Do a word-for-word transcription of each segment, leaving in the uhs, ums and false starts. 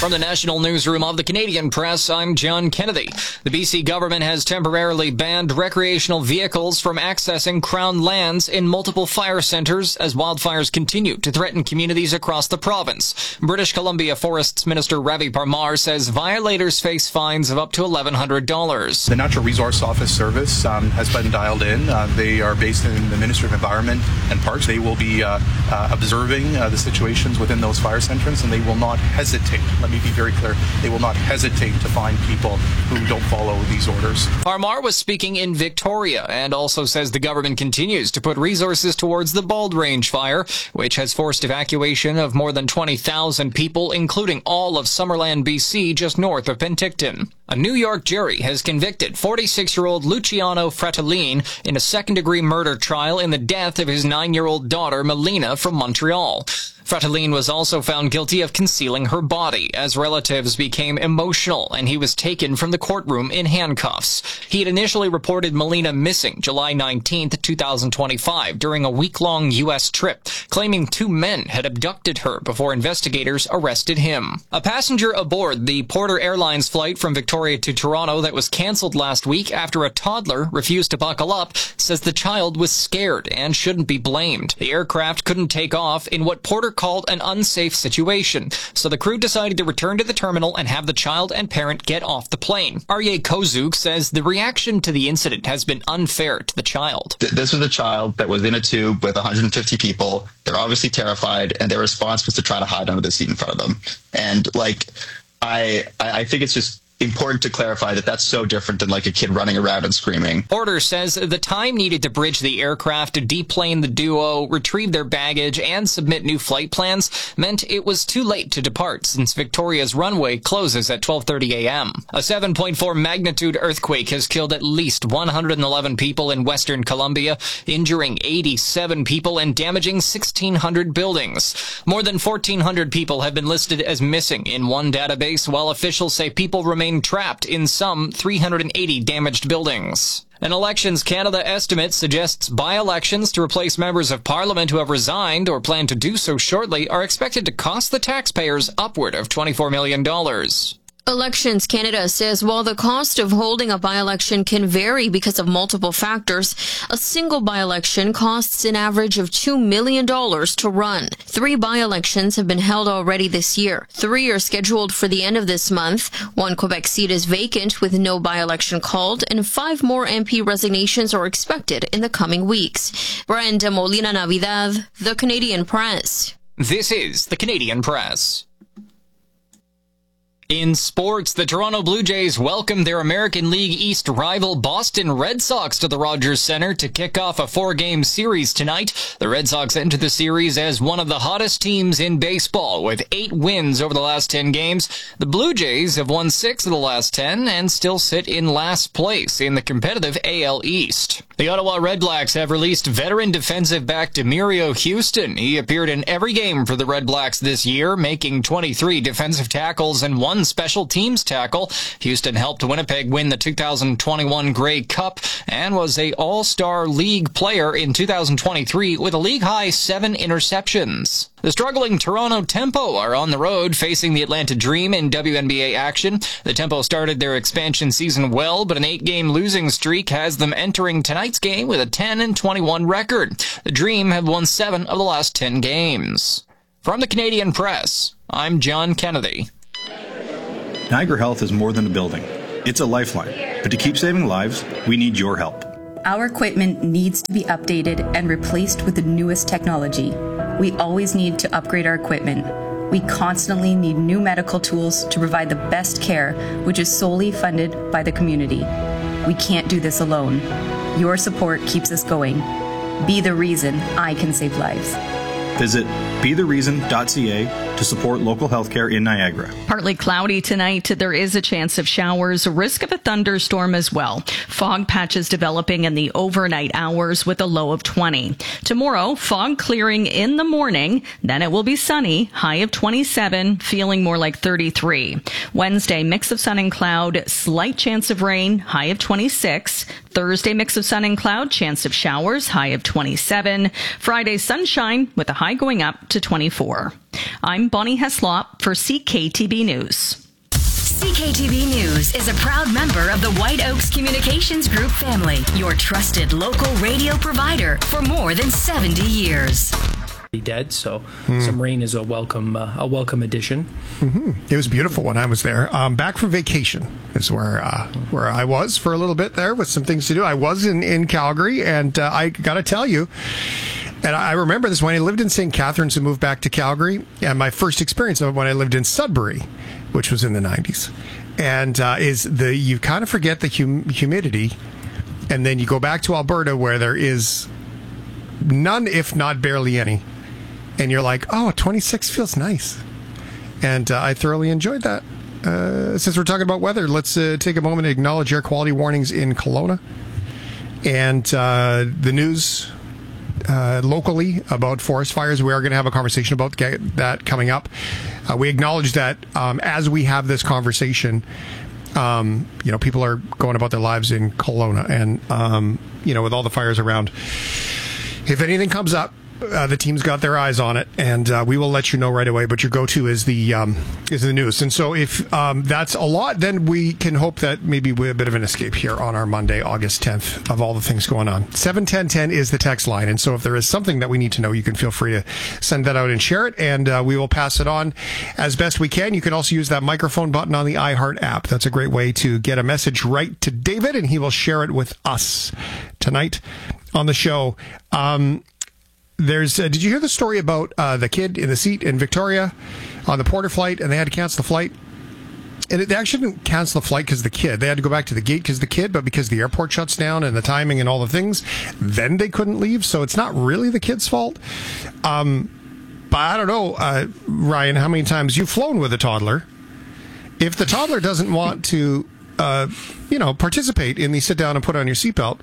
From the National Newsroom of the Canadian Press, I'm John Kennedy. The B C government has temporarily banned recreational vehicles from accessing Crown lands in multiple fire centres as wildfires continue to threaten communities across the province. British Columbia Forests Minister Ravi Parmar says violators face fines of up to eleven hundred dollars. The Natural Resource Office service um, has been dialed in. Uh, they are based in the Ministry of Environment and Parks. They will be uh, uh, observing uh, the situations within those fire centres, and they will not hesitate. Let me be very clear. They will not hesitate to find people who don't follow these orders. Parmar was speaking in Victoria and also says the government continues to put resources towards the Bald Range fire, which has forced evacuation of more than twenty thousand people, including all of Summerland, B C, just north of Penticton. A New York jury has convicted forty-six-year-old Luciano Fratellin in a second-degree murder trial in the death of his nine-year-old daughter, Melina, from Montreal. Fratellin was also found guilty of concealing her body as relatives became emotional and he was taken from the courtroom in handcuffs. He had initially reported Melina missing July nineteenth, two thousand twenty-five during a week-long U S trip, claiming two men had abducted her before investigators arrested him. A passenger aboard the Porter Airlines flight from Victoria to Toronto that was cancelled last week after a toddler refused to buckle up says the child was scared and shouldn't be blamed. The aircraft couldn't take off in what Porter called an unsafe situation, so the crew decided to return to the terminal and have the child and parent get off the plane. Aryeh Kozuk says the reaction to the incident has been unfair to the child. This was a child that was in a tube with one hundred fifty people. They're obviously terrified, and their response was to try to hide under the seat in front of them. And, like, I, I think it's just important to clarify that that's so different than like a kid running around and screaming. Porter says the time needed to bridge the aircraft, to deplane the duo, retrieve their baggage, and submit new flight plans meant it was too late to depart since Victoria's runway closes at twelve thirty a m A seven point four magnitude earthquake has killed at least one hundred eleven people in Western Colombia, injuring eighty-seven people and damaging sixteen hundred buildings. More than fourteen hundred people have been listed as missing in one database, while officials say people remain trapped in some three hundred eighty damaged buildings. An Elections Canada estimate suggests by-elections to replace members of Parliament who have resigned or plan to do so shortly are expected to cost the taxpayers upward of twenty-four million dollars. Elections Canada says while the cost of holding a by-election can vary because of multiple factors, a single by-election costs an average of two million dollars to run. Three by-elections have been held already this year. Three are scheduled for the end of this month. One Quebec seat is vacant with no by-election called, and five more M P resignations are expected in the coming weeks. Brenda Molina Navidad, The Canadian Press. This is The Canadian Press. In sports, the Toronto Blue Jays welcome their American League East rival Boston Red Sox to the Rogers Centre to kick off a four-game series tonight. The Red Sox enter the series as one of the hottest teams in baseball, with eight wins over the last ten games. The Blue Jays have won six of the last ten and still sit in last place in the competitive A L East. The Ottawa Red Blacks have released veteran defensive back Demerio Houston. He appeared in every game for the Red Blacks this year, making twenty-three defensive tackles and one special teams tackle. Houston helped Winnipeg win the two thousand twenty-one Grey Cup and was a All-Star League player in two thousand twenty-three with a league-high seven interceptions. The struggling Toronto Tempo are on the road facing the Atlanta Dream in W N B A action. The Tempo started their expansion season well, but an eight-game losing streak has them entering tonight's game with a ten and twenty-one record. The Dream have won seven of the last ten games. From the Canadian Press, I'm John Kennedy. Niagara Health is more than a building. It's a lifeline. But to keep saving lives, we need your help. Our equipment needs to be updated and replaced with the newest technology. We always need to upgrade our equipment. We constantly need new medical tools to provide the best care, which is solely funded by the community. We can't do this alone. Your support keeps us going. Be the reason I can save lives. Visit be the reason dot c a to support local healthcare in Niagara. Partly cloudy tonight. There is a chance of showers, risk of a thunderstorm as well. Fog patches developing in the overnight hours with a low of twenty. Tomorrow, fog clearing in the morning. Then it will be sunny, high of twenty-seven, feeling more like thirty-three. Wednesday, mix of sun and cloud, slight chance of rain, high of twenty-six. Thursday, mix of sun and cloud, chance of showers, high of twenty-seven. Friday, sunshine with a high going up to twenty-four. I'm Bonnie Heslop for C K T B News. C K T B News is a proud member of the White Oaks Communications Group family, your trusted local radio provider for more than seventy years. Dead, so mm. some rain is a welcome uh, a welcome addition. Mm-hmm. It was beautiful when I was there. Um, back from vacation is where uh, where I was for a little bit there with some things to do. I was in, in Calgary, and uh, I got to tell you, and I remember this when I lived in Saint Catharines and moved back to Calgary, and my first experience of it when I lived in Sudbury, which was in the nineties, and uh, is the you kind of forget the hum- humidity, and then you go back to Alberta where there is none, if not barely any. And you're like, oh, twenty-six feels nice. And uh, I thoroughly enjoyed that. Uh, since we're talking about weather, let's uh, take a moment to acknowledge air quality warnings in Kelowna. And uh, the news uh, locally about forest fires. We are going to have a conversation about that coming up. Uh, we acknowledge that um, as we have this conversation, um, you know, people are going about their lives in Kelowna. And, um, you know, with all the fires around, if anything comes up, Uh, the team's got their eyes on it, and uh, we will let you know right away. But your go-to is the um, is the news, and so if um, that's a lot, then we can hope that maybe we're a bit of an escape here on our Monday, August tenth, of all the things going on. seven ten ten is the text line, and so if there is something that we need to know, you can feel free to send that out and share it, and uh, we will pass it on as best we can. You can also use that microphone button on the iHeart app. That's a great way to get a message right to David, and he will share it with us tonight on the show. Um, There's. Uh, did you hear the story about uh, the kid in the seat in Victoria on the Porter flight, and they had to cancel the flight? And it, they actually didn't cancel the flight because of the kid. They had to go back to the gate because of the kid, but because the airport shuts down and the timing and all the things, then they couldn't leave. So it's not really the kid's fault. Um, but I don't know, uh, Ryan, how many times you've flown with a toddler. If the toddler doesn't want to, uh, you know, participate in the sit down and put on your seatbelt,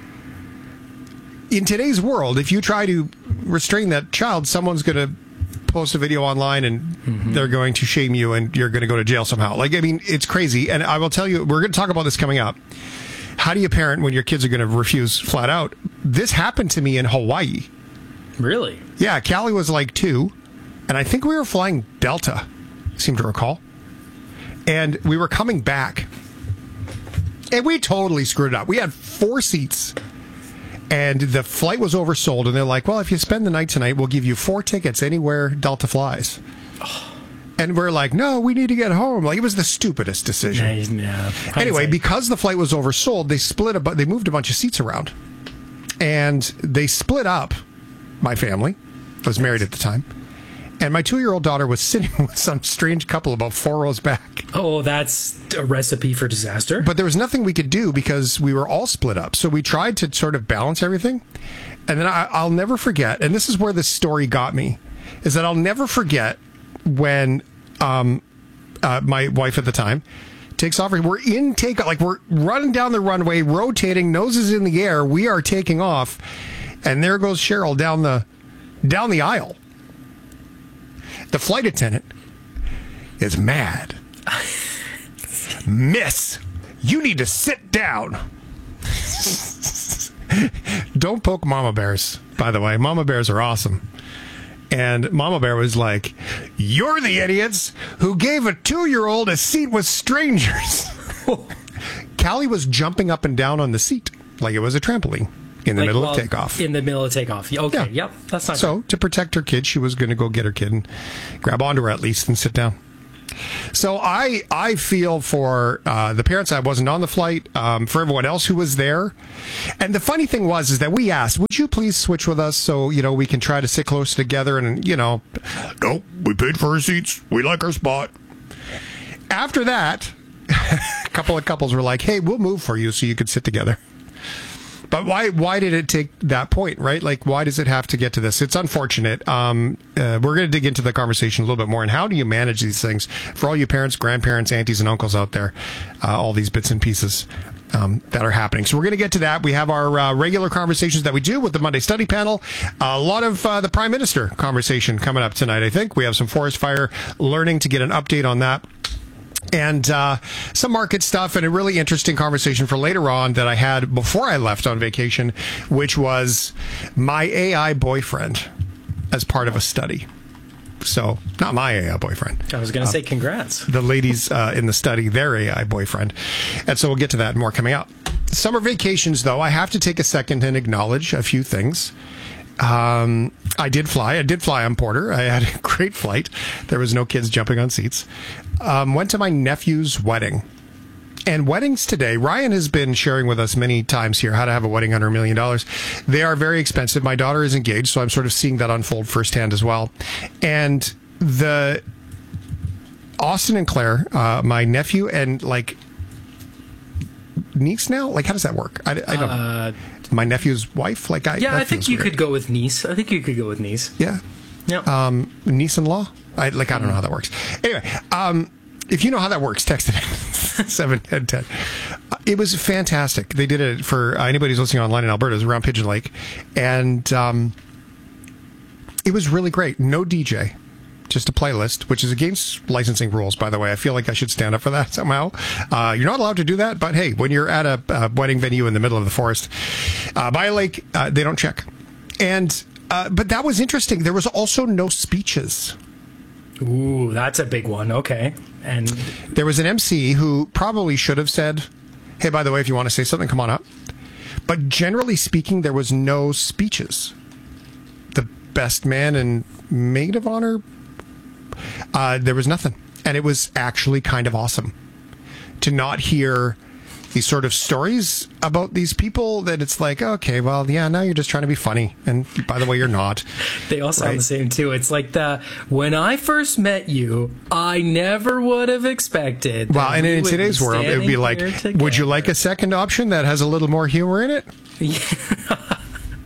in today's world, if you try to restrain that child, someone's going to post a video online and mm-hmm. they're going to shame you and you're going to go to jail somehow. Like, I mean, it's crazy. And I will tell you, we're going to talk about this coming up. How do you parent when your kids are going to refuse flat out? This happened to me in Hawaii. Really? Yeah, Callie was like two, and I think we were flying Delta, I seem to recall. And we were coming back. And we totally screwed it up. We had four seats. And the flight was oversold, and they're like, well, if you spend the night tonight, we'll give you four tickets anywhere Delta flies. Oh. And we're like, no, we need to get home. Like, it was the stupidest decision. Nice, yeah. Anyway, because the flight was oversold, they split a bu- they moved a bunch of seats around. And they split up my family. I was married at the time. And my two-year-old daughter was sitting with some strange couple about four rows back. Oh, that's a recipe for disaster. But there was nothing we could do because we were all split up. So we tried to sort of balance everything. And then I, I'll never forget, and this is where this story got me, is that I'll never forget when um, uh, my wife at the time takes off. We're in takeoff, like we're running down the runway, rotating, noses in the air. We are taking off. And there goes Cheryl down the down the aisle. The flight attendant is mad. Miss, you need to sit down. Don't poke mama bears, by the way. Mama bears are awesome. And Mama Bear was like, you're the idiots who gave a two-year-old a seat with strangers. Callie was jumping up and down on the seat like it was a trampoline. In the like, middle well, of takeoff. In the middle of takeoff. Okay, yeah. Yep. That's not So, good. to protect her kid, she was going to go get her kid and grab onto her at least and sit down. So, I I feel for uh, the parents that wasn't on the flight, um, for everyone else who was there. And the funny thing was, is that we asked, would you please switch with us so, you know, we can try to sit close together and, you know, nope, we paid for our seats. We like our spot. After that, a couple of couples were like, hey, we'll move for you so you could sit together. But why why did it take that point, right? Like, why does it have to get to this? It's unfortunate. Um, uh, we're going to dig into the conversation a little bit more. And how do you manage these things? For all you parents, grandparents, aunties, and uncles out there, uh, all these bits and pieces um, that are happening. So we're going to get to that. We have our uh, regular conversations that we do with the Monday Study Panel. A lot of uh, the Prime Minister conversation coming up tonight, I think. We have some forest fire learning to get an update on that. And uh, some market stuff and a really interesting conversation for later on that I had before I left on vacation, which was my A I boyfriend as part of a study. So, not my A I boyfriend. I was going to uh, say congrats. The ladies uh, in the study, their A I boyfriend. And so we'll get to that more coming up. Summer vacations, though, I have to take a second and acknowledge a few things. Um, I did fly. I did fly on Porter. I had a great flight. There was no kids jumping on seats. Um, went to my nephew's wedding. And weddings today, Ryan has been sharing with us many times here how to have a wedding under a million dollars. They are very expensive. My daughter is engaged, so I'm sort of seeing that unfold firsthand as well. And the Austin and Claire, uh, my nephew and like niece now, like how does that work? I, I don't uh, know. My nephew's wife, like I yeah, I think you weird. could go with niece. I think you could go with niece. Yeah, yeah. Um, niece-in-law. I like. I don't know how that works. Anyway, um, if you know how that works, text it seven ten ten. It was fantastic. They did it for uh, anybody who's listening online in Alberta. It was around Pigeon Lake, and um, it was really great. No D J. Just a playlist, which is against licensing rules, by the way. I feel like I should stand up for that somehow. Uh, you're not allowed to do that, but hey, when you're at a, a wedding venue in the middle of the forest, uh, by a lake, uh, they don't check. And uh, but that was interesting. There was also no speeches. Ooh, that's a big one. Okay. And there was an M C who probably should have said, hey, by the way, if you want to say something, come on up. But generally speaking, there was no speeches. The best man and maid of honor, Uh, there was nothing. And it was actually kind of awesome to not hear these sort of stories about these people that it's like, okay, well, yeah, now you're just trying to be funny. And by the way, you're not. They all sound right? the same, too. It's like the, when I first met you, I never would have expected. Well, and in today's world, it would be like, would you like a second option that has a little more humor in it? Yeah.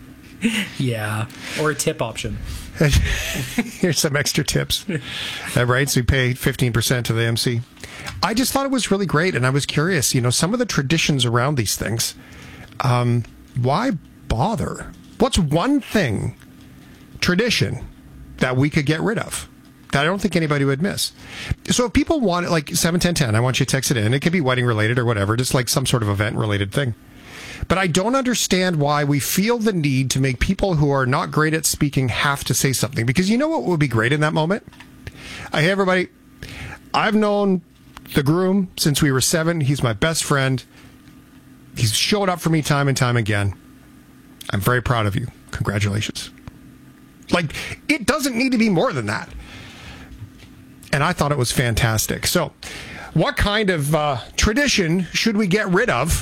Yeah. Or a tip option. Here's some extra tips. Uh, right? So you pay fifteen percent to the M C. I just thought it was really great, and I was curious, you know, some of the traditions around these things. Um, why bother? What's one thing, tradition, that we could get rid of that I don't think anybody would miss? So if people want it, like seven ten ten, I want you to text it in. It could be wedding related or whatever, just like some sort of event related thing. But I don't understand why we feel the need to make people who are not great at speaking have to say something. Because you know what would be great in that moment? Uh, hey, everybody. I've known the groom since we were seven. He's my best friend. He's showed up for me time and time again. I'm very proud of you. Congratulations. Like, it doesn't need to be more than that. And I thought it was fantastic. So, what kind of uh, tradition should we get rid of?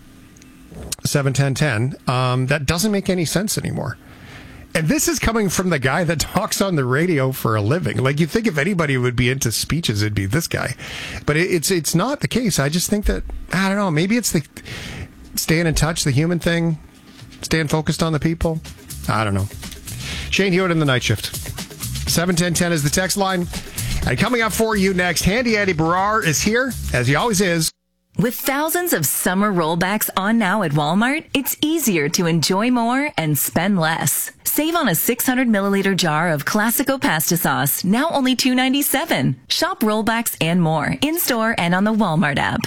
seven ten ten um, that doesn't make any sense anymore. And this is coming from the guy that talks on the radio for a living. Like, you think if anybody would be into speeches, it'd be this guy. But it, it's it's not the case. I just think that, I don't know, maybe it's the staying in touch, the human thing, staying focused on the people. I don't know. Shane Hewitt in the night shift. seven ten ten is the text line. And coming up for you next, Handy Andy Barrar is here, as he always is. With thousands of summer rollbacks on now at Walmart, it's easier to enjoy more and spend less. Save on a six hundred milliliter jar of Classico pasta sauce, now only two dollars and ninety-seven cents. Shop rollbacks and more in-store and on the Walmart app.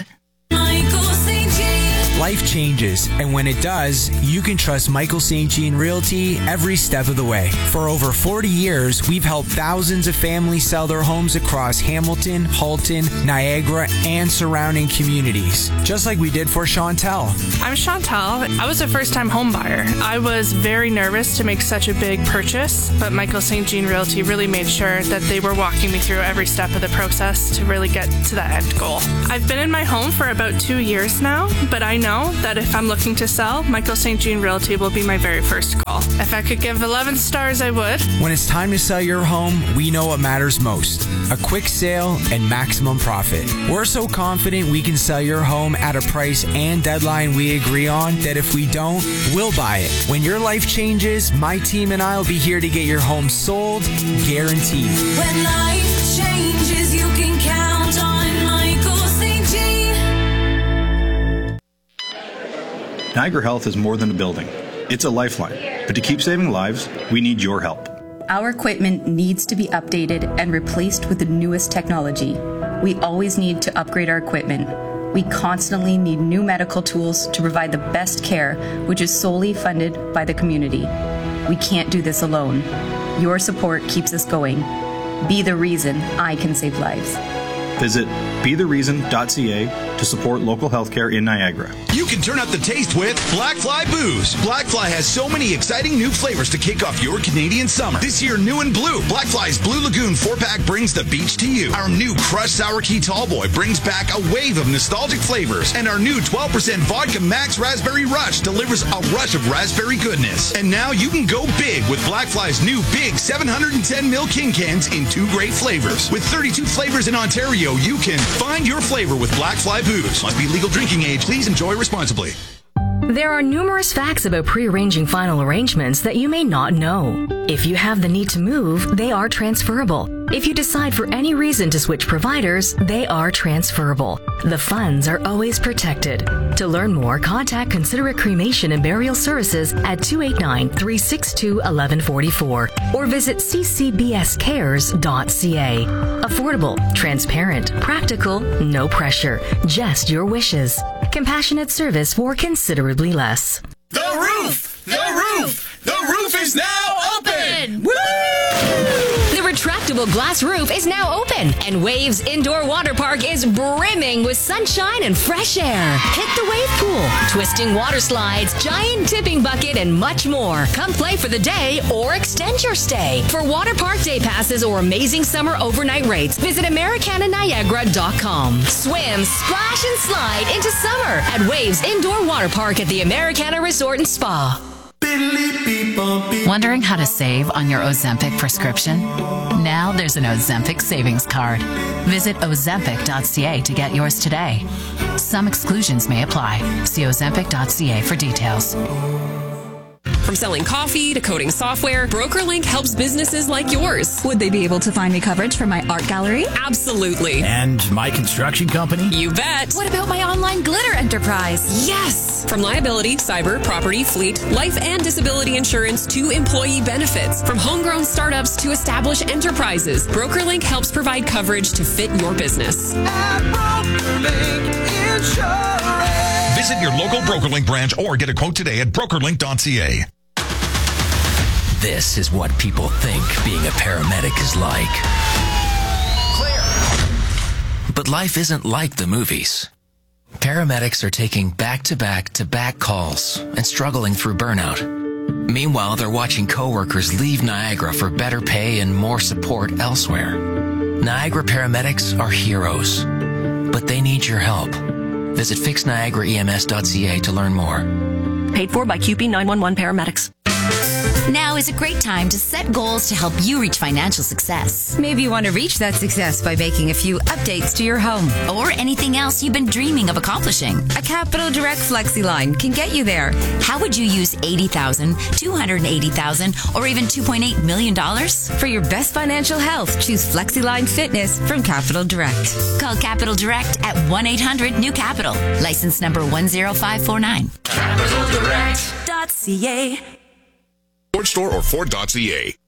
Life changes, and when it does, you can trust Michael Saint Jean Realty every step of the way. For over forty years, we've helped thousands of families sell their homes across Hamilton, Halton, Niagara, and surrounding communities, just like we did for Chantel. I'm Chantel. I was a first-time home buyer. I was very nervous to make such a big purchase, but Michael Saint Jean Realty really made sure that they were walking me through every step of the process to really get to that end goal. I've been in my home for about two years now, but I know that if I'm looking to sell, Michael Saint Jean Realty will be my very first call. If I could give eleven stars, I would. When it's time to sell your home, we know what matters most: a quick sale and maximum profit. We're so confident we can sell your home at a price and deadline we agree on that if we don't, we'll buy it. When your life changes, my team and I will be here to get your home sold, guaranteed. When life changes, you can count on Michael Saint Jean. Niagara Health is more than a building. It's a lifeline. But to keep saving lives, we need your help. Our equipment needs to be updated and replaced with the newest technology. We always need to upgrade our equipment. We constantly need new medical tools to provide the best care, which is solely funded by the community. We can't do this alone. Your support keeps us going. Be the reason I can save lives. Visit be the reason dot c a to support local healthcare in Niagara. You can turn up the taste with Blackfly Booze. Blackfly has so many exciting new flavors to kick off your Canadian summer. This year, new and blue, Blackfly's Blue Lagoon four-pack brings the beach to you. Our new Crushed Sour Key Tallboy brings back a wave of nostalgic flavors. And our new twelve percent Vodka Max Raspberry Rush delivers a rush of raspberry goodness. And now you can go big with Blackfly's new big seven hundred ten milliliter King cans in two great flavors. With thirty-two flavors in Ontario, you can find your flavor with Blackfly Booze. Must be legal drinking age. Please enjoy responsibly. There are numerous facts about pre-arranging final arrangements that you may not know. If you have the need to move, they are transferable. If you decide for any reason to switch providers, they are transferable. The funds are always protected. To learn more, contact Considerate Cremation and Burial Services at two eight nine, three six two, one one four four or visit c c b s cares dot c a. Affordable, transparent, practical, no pressure, just your wishes. Compassionate service for considerably less. The roof! The roof! The roof is now open! Woo! The retractable glass roof is now open, and Waves Indoor Water Park is brimming with sunshine and fresh air. Hit the wave pool, twisting water slides, giant tipping bucket, and much more. Come play for the day or extend your stay. For water park day passes or amazing summer overnight rates, visit Americana Niagara dot com. Swim, splash, and slide into summer at Waves Indoor Water Park at the Americana Resort and Spa. Wondering how to save on your Ozempic prescription? Now there's an Ozempic savings card. Visit ozempic dot c a to get yours today. Some exclusions may apply. See ozempic dot c a for details. From selling coffee to coding software, BrokerLink helps businesses like yours. Would they be able to find me coverage for my art gallery? Absolutely. And my construction company? You bet. What about my online glitter enterprise? Yes! From liability, cyber, property, fleet, life and disability insurance to employee benefits. From homegrown startups to established enterprises, BrokerLink helps provide coverage to fit your business. At BrokerLink Insurance. Visit your local BrokerLink branch or get a quote today at broker link dot c a. This is what people think being a paramedic is like. Clear. But life isn't like the movies. Paramedics are taking back-to-back-to-back calls and struggling through burnout. Meanwhile, they're watching coworkers leave Niagara for better pay and more support elsewhere. Niagara paramedics are heroes, but they need your help. Visit fix niagara e m s dot c a to learn more. Paid for by Q P nine one one Paramedics. Now is a great time to set goals to help you reach financial success. Maybe you want to reach that success by making a few updates to your home. Or anything else you've been dreaming of accomplishing. A Capital Direct Flexi line can get you there. How would you use eighty thousand dollars, two hundred eighty thousand dollars, or even two point eight million dollars? For your best financial health, choose FlexiLine Fitness from Capital Direct. Call Capital Direct at one eight hundred new capital. License number one zero five four nine. Capital Direct .ca. Ford Store or Ford dot c a.